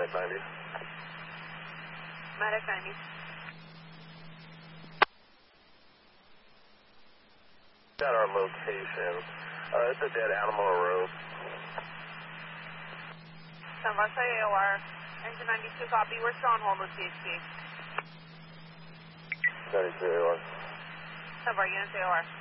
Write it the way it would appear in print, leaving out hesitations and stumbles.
Medic 90. Medic 90. Got our location. It's a dead animal road. San Marcos AOR. Engine 92, copy. We're still on hold with CHP. 92 AOR. Some of our units AOR.